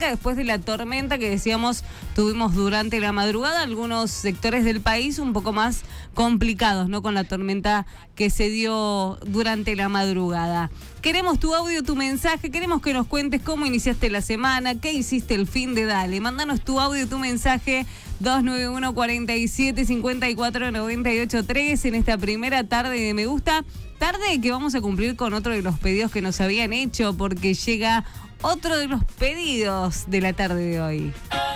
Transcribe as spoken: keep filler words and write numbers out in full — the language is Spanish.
después de la tormenta que decíamos tuvimos durante la madrugada, algunos sectores del país un poco más complicados, ¿no? Con la tormenta que se dio durante la madrugada. Queremos tu audio, tu mensaje, queremos que nos cuentes cómo iniciaste la semana, qué hiciste el fin de dale. Mándanos tu audio, tu mensaje, dos nueve uno, cuatro siete, cinco cuatro, nueve ocho tres en esta primera tarde de Me Gusta. Tarde que vamos a cumplir con otro de los pedidos que nos habían hecho, porque llega otro de los pedidos de la tarde de hoy.